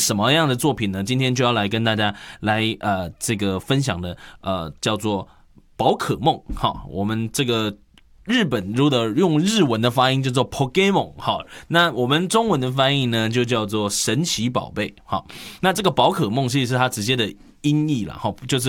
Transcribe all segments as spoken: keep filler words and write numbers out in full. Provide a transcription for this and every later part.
什么样的作品呢？今天就要来跟大家来呃这个分享的呃叫做宝可梦。好，我们这个日本如果用日文的发音叫做 Pokemon， 好，那我们中文的翻译呢就叫做神奇宝贝。好，那这个宝可梦其实是它直接的音译啦，就是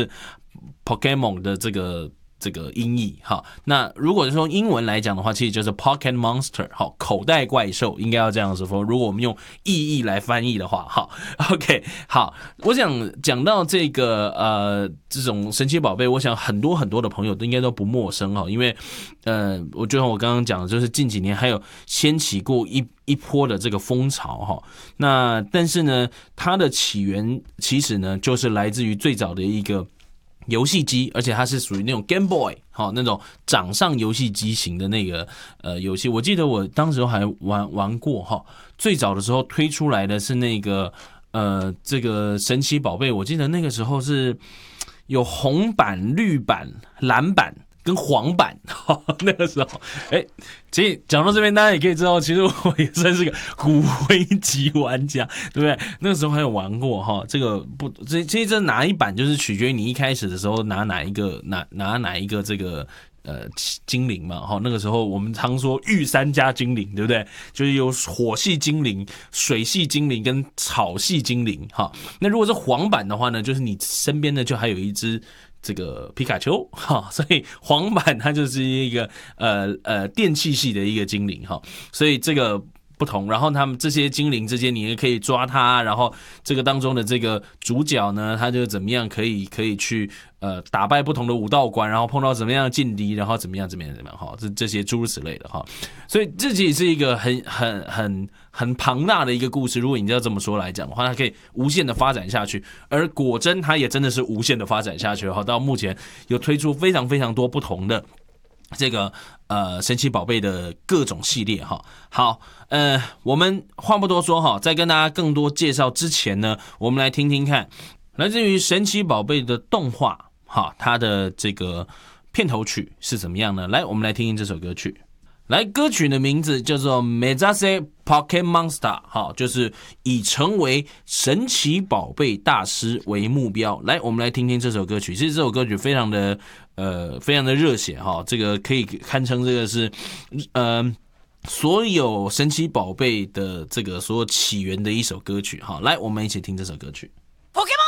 Pokemon 的这个这个音译。好，那如果是用英文来讲的话，其实就是 Pocket Monster， 好，口袋怪兽应该要这样说。如果我们用意译来翻译的话，好 ，OK， 好，我想讲到这个呃这种神奇宝贝，我想很多很多的朋友都应该都不陌生哈，因为呃，我就像我刚刚讲的，就是近几年还有掀起过一一波的这个风潮哈。那但是呢，它的起源其实呢，就是来自于最早的一个游戏机，而且它是属于那种 Game Boy， 好，那种掌上游戏机型的那个呃游戏。我记得我当时还玩玩过哈。最早的时候推出来的是那个呃这个神奇宝贝，我记得那个时候是有红版、绿版、蓝版跟黄版。那个时候，哎，其实讲到这边，大家也可以知道，其实我也算是个骨灰级玩家，对不对？那个时候还有玩过哈，这个不，这其实这哪一版就是取决于你一开始的时候拿哪一个拿拿哪一个这个呃精灵嘛哈。那个时候我们常说御三家精灵，对不对？就是有火系精灵、水系精灵跟草系精灵哈。那如果是黄版的话呢，就是你身边呢就还有一只这个皮卡丘哈，所以黄版它就是一个呃呃电气系的一个精灵哈，所以这个不同。然后他们这些精灵之间，你也可以抓它，然后这个当中的这个主角呢，他就怎么样可以可以去呃打败不同的武道馆，然后碰到怎么样的劲敌，然后怎么样怎么样怎么样哈，这这些诸如此类的哈。所以这也是一个很很很很庞大的一个故事。如果你要这么说来讲的话，它可以无限的发展下去。而果真它也真的是无限的发展下去哈，到目前有推出非常非常多不同的这个呃神奇宝贝的各种系列哈。好，呃，我们话不多说哈，在跟大家更多介绍之前呢，我们来听听看来自于神奇宝贝的动画哈，它的这个片头曲是怎么样呢？来，我们来听听这首歌曲。来，歌曲的名字叫做 Mezase Pocket Monster， 好，就是以成为神奇宝贝大师为目标。来，我们来听听这首歌曲。其实这首歌曲非常的呃非常的热血哈，这个可以堪称这个是呃所有神奇宝贝的这个所有起源的一首歌曲哈。来，我们一起听这首歌曲。Pokemon